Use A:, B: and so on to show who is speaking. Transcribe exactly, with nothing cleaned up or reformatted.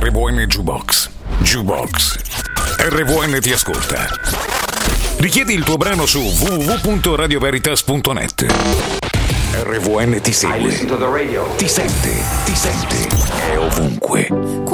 A: R V N Jukebox. Jukebox. R V N ti ascolta. Richiedi il tuo brano su w w w punto radio veritas punto net. R V N ti segue. Ti sente, ti sente. È ovunque.